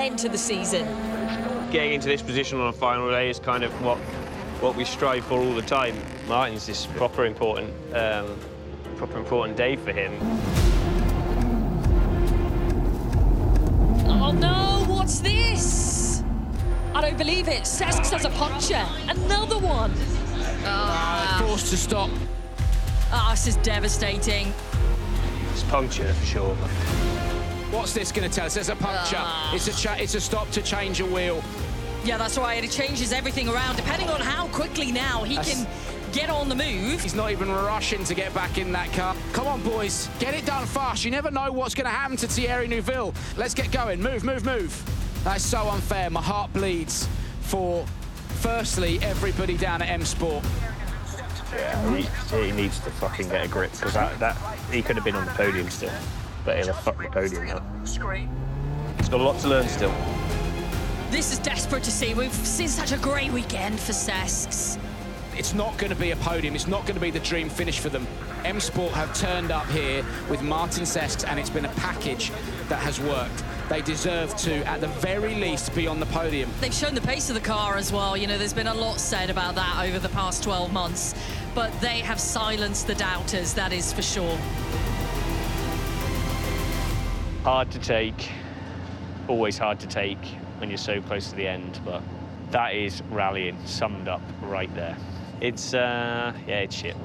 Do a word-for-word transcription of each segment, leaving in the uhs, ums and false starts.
end to the season. Getting into this position on a final day is kind of what what we strive for all the time. Martin's this proper important, um, proper important day for him. Oh no, what's this? I don't believe it. Cesks has a puncture. Another one. Uh, forced to stop. Ah, oh, this is devastating. It's puncture for sure. What's this going to tell us? There's a puncture. Uh. It's a cha it's a stop to change a wheel. Yeah, that's right. It changes everything around, depending on how quickly now he that's... can get on the move. He's not even rushing to get back in that car. Come on, boys. Get it done fast. You never know what's going to happen to Thierry Neuville. Let's get going. Move, move, move. That's so unfair. My heart bleeds for, firstly, everybody down at M Sport. Yeah, he, he needs to fucking get a grip, because that, that he could have been on the podium still, but he'll have fucked the podium now. He's got a lot to learn still. This is desperate to see. We've seen such a great weekend for Cesks. It's not going to be a podium. It's not going to be the dream finish for them. M Sport have turned up here with Martin Cesks, and it's been a package that has worked. They deserve to, at the very least, be on the podium. They've shown the pace of the car as well. You know, there's been a lot said about that over the past twelve months, but they have silenced the doubters, that is for sure. Hard to take, always hard to take when you're so close to the end, but that is rallying summed up right there. It's, uh, yeah, it's shit.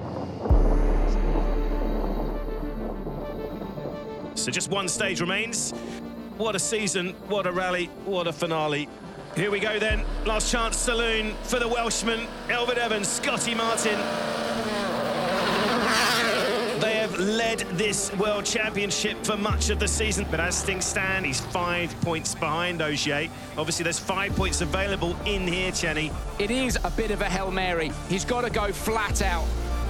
So just one stage remains. What a season, what a rally, what a finale. Here we go then, last chance saloon for the Welshman, Elfyn Evans, Scotty Martin. They have led this World Championship for much of the season, but as things stand, he's five points behind Ogier. Obviously, there's five points available in here, Chenny. It is a bit of a Hail Mary. He's got to go flat out.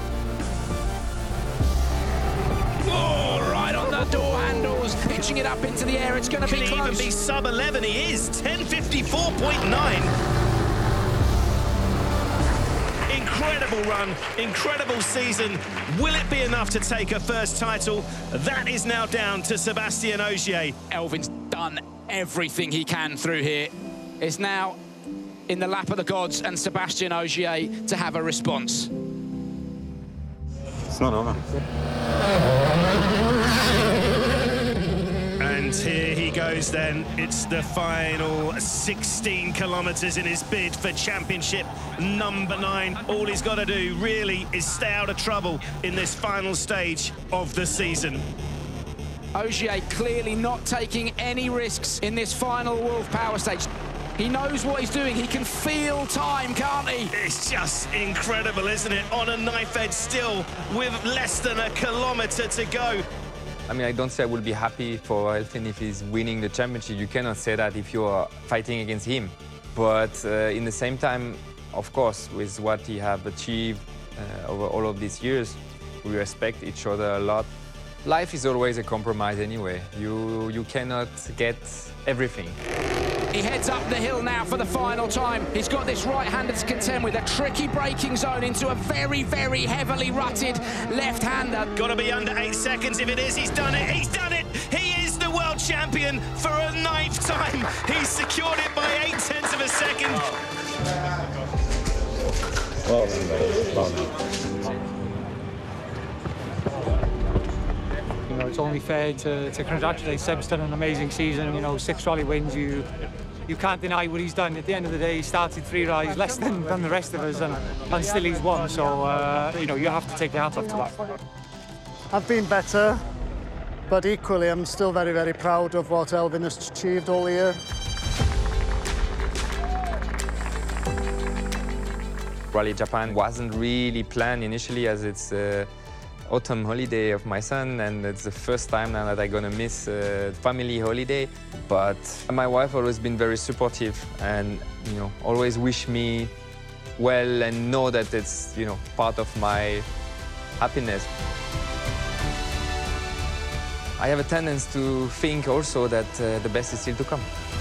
Oh, right on the door handles, pitching it up into the air. It's going to be close. Can even be sub eleven. He is ten fifty-four point nine. Incredible run, incredible season. Will it be enough to take a first title? That is now down to Sébastien Ogier. Elfyn's done everything he can through here. It's now in the lap of the gods and Sébastien Ogier to have a response. It's not over. And here he goes then. It's the final sixteen kilometres in his bid for championship number nine. All he's got to do really is stay out of trouble in this final stage of the season. Ogier clearly not taking any risks in this final Wolf Power Stage. He knows what he's doing. He can feel time, can't he? It's just incredible, isn't it? On a knife edge still, with less than a kilometre to go. I mean, I don't say I will be happy for Elfyn if he's winning the championship. You cannot say that if you are fighting against him. But uh, in the same time, of course, with what he have achieved uh, over all of these years, we respect each other a lot. Life is always a compromise anyway. You, you cannot get everything. He heads up the hill now for the final time. He's got this right-hander to contend with, a tricky braking zone into a very, very heavily rutted left-hander. Got to be under eight seconds. If it is, he's done it. He's done it. He is the world champion for a ninth time. He's secured it by eight tenths of a second. Well done, well done. You know, it's only fair to, to congratulate Seb's done an amazing season. You know, six rally wins. You you can't deny what he's done. At the end of the day, he started three rallies less than, than the rest of us, and, and still he's won. So, uh, you know, you have to take your hat off to that. I've been better, but equally, I'm still very, very proud of what Elfyn has achieved all year. Rally Japan wasn't really planned initially, as it's uh, autumn holiday of my son, and it's the first time now that I'm gonna miss uh, family holiday. But my wife always been very supportive, and you know, always wish me well, and know that it's, you know, part of my happiness. I have a tendency to think also that uh, the best is still to come.